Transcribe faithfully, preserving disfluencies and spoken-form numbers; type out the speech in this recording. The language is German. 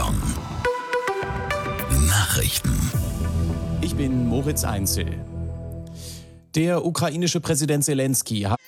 Y. Nachrichten. Ich bin Moritz Einzel. Der ukrainische Präsident Zelensky hat